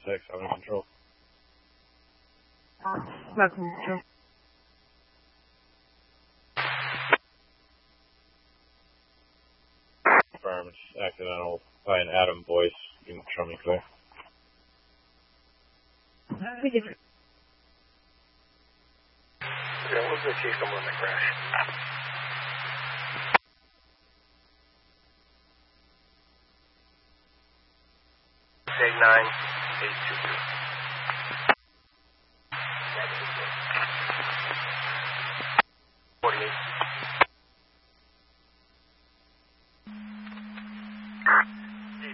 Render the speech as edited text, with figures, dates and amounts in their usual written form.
6, I'm in control. Not control. Confirm, it's accidental by an Adam voice. You can show me clear. Okay, what's the case number on the crash? 689-822.